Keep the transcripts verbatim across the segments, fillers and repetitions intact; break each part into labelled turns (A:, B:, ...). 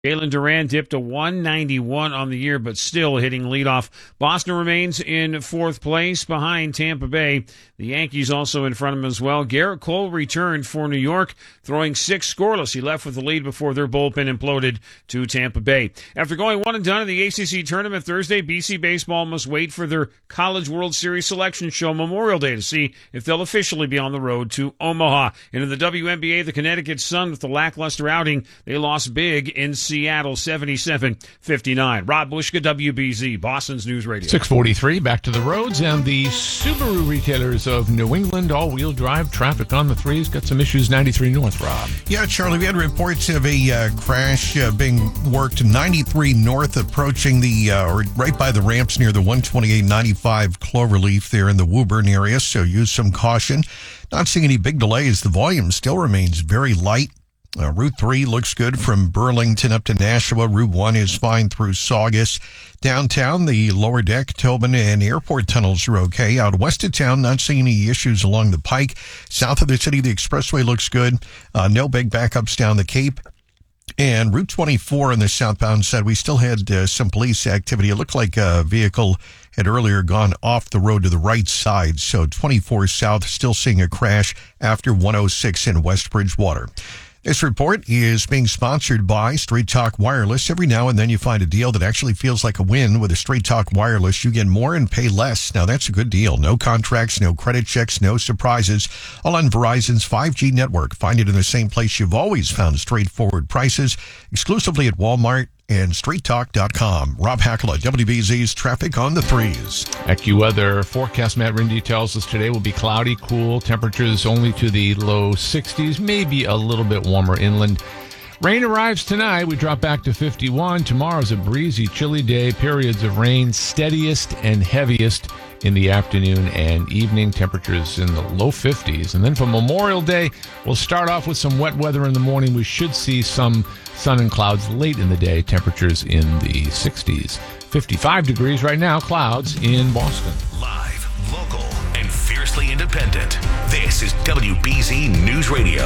A: Jalen Duran dipped to one ninety-one on the year, but still hitting leadoff. Boston remains in fourth place behind Tampa Bay. The Yankees also in front of them as well. Garrett Cole returned for New York, throwing six scoreless. He left with the lead before their bullpen imploded to Tampa Bay. After going one and done in the A C C tournament Thursday, B C baseball must wait for their College World Series selection show Memorial Day to see if they'll officially be on the road to Omaha. And in the W N B A, the Connecticut Sun, with the lackluster outing, they lost big in Seattle, seventy-seven fifty-nine. Rob Bushka, W B Z, Boston's News Radio.
B: six forty-three, back to the roads, and the Subaru retailers of New England, all-wheel drive traffic on the threes. Got some issues ninety-three North, Rob.
C: Yeah, Charlie, we had reports of a uh, crash uh, being worked ninety-three North, approaching the, uh, or right by the ramps near the one twenty-eight ninety-five Cloverleaf there in the Woburn area, so use some caution. Not seeing any big delays. The volume still remains very light. Uh, Route three looks good from Burlington up to Nashua. Route one is fine through Saugus. Downtown, the lower deck, Tobin, and airport tunnels are okay. Out west of town, not seeing any issues along the Pike. South of the city, the expressway looks good. Uh, no big backups down the Cape. And Route twenty-four on the southbound side, we still had uh, some police activity. It looked like a vehicle had earlier gone off the road to the right side. So twenty-four South, still seeing a crash after one oh six in West Bridgewater. This report is being sponsored by Straight Talk Wireless. Every now and then you find a deal that actually feels like a win. With a Straight Talk Wireless, you get more and pay less. Now, that's a good deal. No contracts, no credit checks, no surprises. All on Verizon's five G network. Find it in the same place you've always found straightforward prices, exclusively at Walmart and straight talk dot com. Rob Hackler, W B Z's Traffic on the Threes.
B: AccuWeather forecast. Matt Rindy tells us today will be cloudy, cool, temperatures only to the low sixties, maybe a little bit warmer inland. Rain arrives tonight. We drop back to fifty-one. Tomorrow's a breezy, chilly day. Periods of rain, steadiest and heaviest in the afternoon and evening. Temperatures in the low fifties. And then for Memorial Day, we'll start off with some wet weather in the morning. We should see some sun and clouds late in the day. Temperatures in the sixties. fifty-five degrees right now. Clouds in Boston.
D: Live, local, and fiercely independent. This is W B Z News Radio.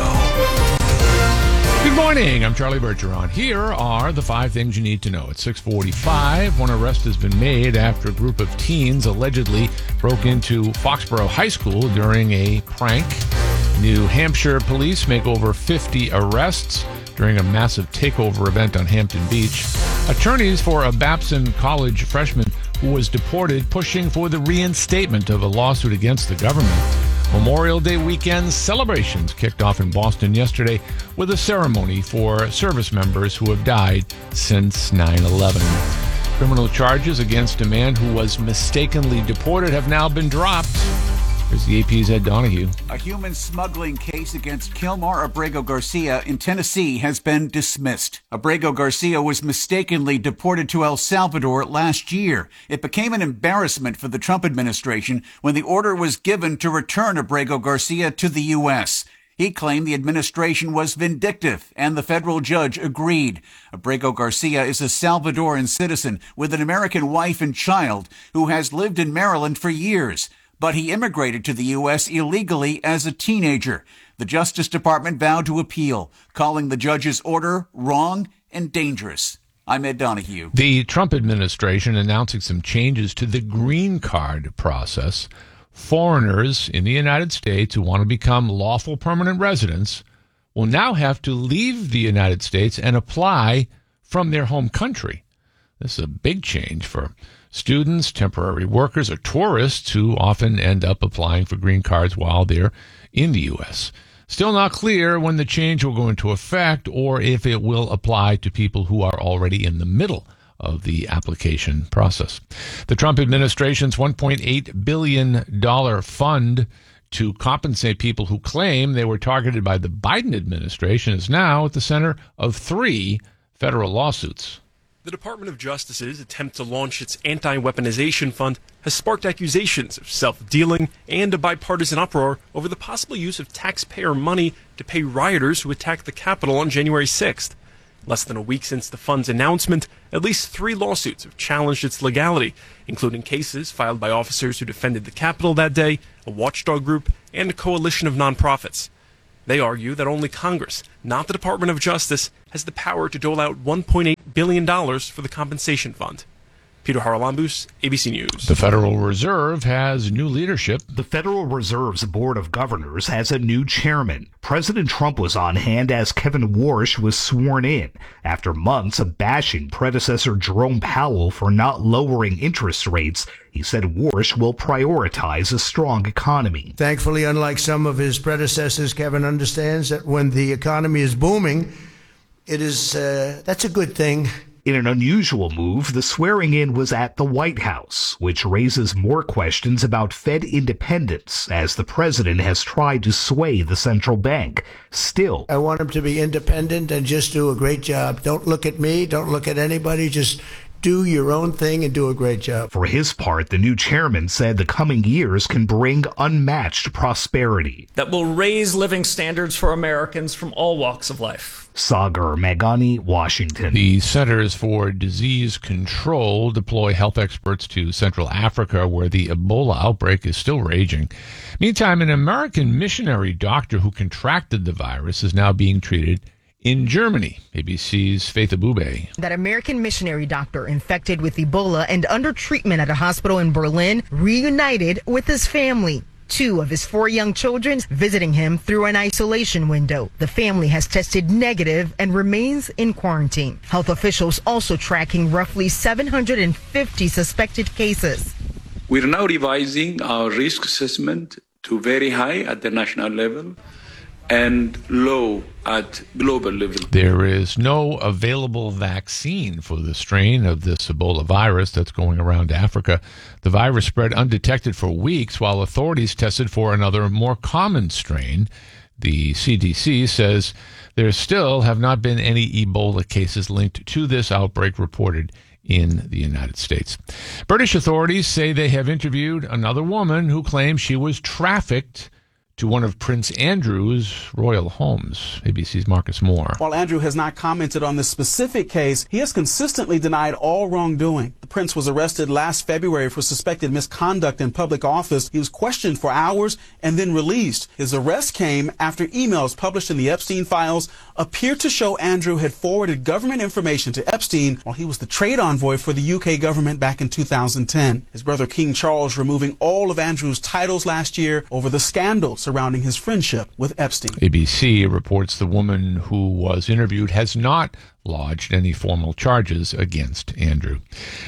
B: Good morning. I'm Charlie Bergeron. Here are the five things you need to know. At six forty-five, one arrest has been made after a group of teens allegedly broke into Foxborough High School during a prank. New Hampshire police make over fifty arrests during a massive takeover event on Hampton Beach. Attorneys for a Babson College freshman who was deported pushing for the reinstatement of a lawsuit against the government. Memorial Day weekend celebrations kicked off in Boston yesterday with a ceremony for service members who have died since nine eleven. Criminal charges against a man who was mistakenly deported have now been dropped. Here's the A P's Ed Donahue.
E: A human smuggling case against Kilmar Abrego Garcia in Tennessee has been dismissed. Abrego Garcia was mistakenly deported to El Salvador last year. It became an embarrassment for the Trump administration when the order was given to return Abrego Garcia to the U S. He claimed the administration was vindictive, and the federal judge agreed. Abrego Garcia is a Salvadoran citizen with an American wife and child who has lived in Maryland for years. But he immigrated to the U S illegally as a teenager. The Justice Department vowed to appeal, calling the judge's order wrong and dangerous. I'm Ed Donahue.
B: The Trump administration announcing some changes to the green card process. Foreigners in the United States who want to become lawful permanent residents will now have to leave the United States and apply from their home country. This is a big change for students, temporary workers, or tourists who often end up applying for green cards while they're in the U S. Still not clear when the change will go into effect or if it will apply to people who are already in the middle of the application process. The Trump administration's one point eight billion dollars fund to compensate people who claim they were targeted by the Biden administration is now at the center of three federal lawsuits.
F: The Department of Justice's attempt to launch its anti-weaponization fund has sparked accusations of self-dealing and a bipartisan uproar over the possible use of taxpayer money to pay rioters who attacked the Capitol on January sixth. Less than a week since the fund's announcement, at least three lawsuits have challenged its legality, including cases filed by officers who defended the Capitol that day, a watchdog group, and a coalition of nonprofits. They argue that only Congress, not the Department of Justice, has the power to dole out one point eight billion dollars for the compensation fund. Peter Haralambous, A B C News.
B: The Federal Reserve has new leadership.
G: The Federal Reserve's Board of Governors has a new chairman. President Trump was on hand as Kevin Warsh was sworn in after months of bashing predecessor Jerome Powell for not lowering interest rates. He said Warsh will prioritize a strong economy.
H: Thankfully, unlike some of his predecessors, Kevin understands that when the economy is booming, it is uh, that's a good thing.
G: In an unusual move, the swearing-in was at the White House, which raises more questions about Fed independence as the president has tried to sway the central bank. Still,
H: I want him to be independent and just do a great job. Don't look at me. Don't look at anybody. Just do your own thing and do a great job.
G: For his part, the new chairman said the coming years can bring unmatched prosperity
I: that will raise living standards for Americans from all walks of life.
G: Sagar Meghani, Washington.
B: The Centers for Disease Control deploy health experts to Central Africa, where the Ebola outbreak is still raging. Meantime, an American missionary doctor who contracted the virus is now being treated in Germany. A B C's Faith Abube.
J: That American missionary doctor infected with Ebola and under treatment at a hospital in Berlin reunited with his family. Two of his four young children visiting him through an isolation window. The family has tested negative and remains in quarantine. Health officials also tracking roughly seven hundred fifty suspected cases.
K: We're now revising our risk assessment to very high at the national level and low at global level.
B: There is no available vaccine for the strain of this Ebola virus that's going around Africa. The virus spread undetected for weeks while authorities tested for another more common strain. The C D C says there still have not been any Ebola cases linked to this outbreak reported in the United States. British authorities say they have interviewed another woman who claims she was trafficked to one of Prince Andrew's royal homes. A B C's Marcus Moore.
L: While Andrew has not commented on this specific case, he has consistently denied all wrongdoing. The prince was arrested last February for suspected misconduct in public office. He was questioned for hours and then released. His arrest came after emails published in the Epstein files appeared to show Andrew had forwarded government information to Epstein while he was the trade envoy for the U K government back in two thousand ten. His brother King Charles removing all of Andrew's titles last year over the scandals surrounding his friendship with Epstein.
B: A B C reports the woman who was interviewed has not lodged any formal charges against Andrew.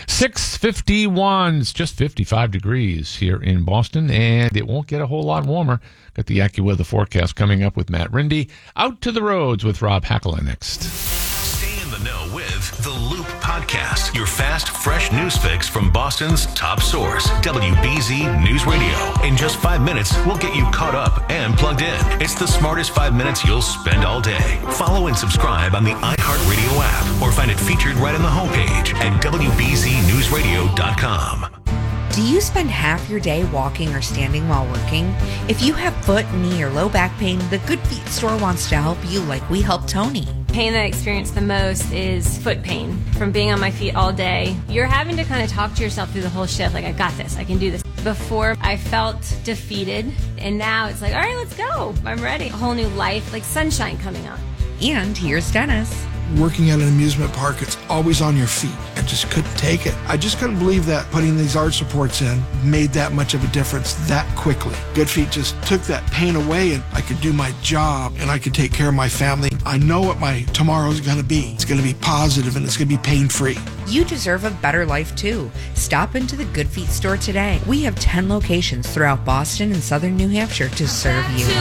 B: six fifty-one, it's just fifty-five degrees here in Boston, and it won't get a whole lot warmer. Got the AccuWeather forecast coming up with Matt Rindy. Out to the roads with Rob Hackler next.
D: Stay in the know with The Loop Podcast, your fast, fresh news fix from Boston's top source, W B Z News Radio. In just five minutes, we'll get you caught up and plugged in. It's the smartest five minutes you'll spend all day. Follow and subscribe on the iHeartRadio app or find it featured right on the homepage at W B Z News Radio dot com.
M: Do you spend half your day walking or standing while working? If you have foot, knee, or low back pain, the Good Feet store wants to help you like we helped Tony.
N: Pain that I experience the most is foot pain from being on my feet all day. You're having to kind of talk to yourself through the whole shift, like, I got this, I can do this. Before, I felt defeated, and now it's like, all right, let's go. I'm ready. A whole new life, like sunshine coming out.
M: And here's Dennis.
O: Working at an amusement park, it's always on your feet. I just couldn't take it. I just couldn't believe that putting these arch supports in made that much of a difference that quickly. Good Feet just took that pain away, and I could do my job and I could take care of my family. I know what my tomorrow's going to be. It's going to be positive and it's going to be pain-free.
M: You deserve a better life too. Stop into the Good Feet store today. We have ten locations throughout Boston and southern New Hampshire to serve you.